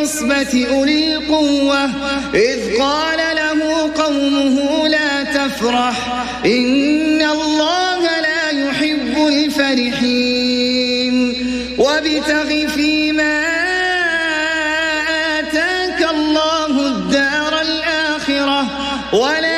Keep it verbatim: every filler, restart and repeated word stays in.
بالعصبة أولي القوة إذ قال له قومه لا تفرح إن الله لا يحب الفرحين وابتغ فيما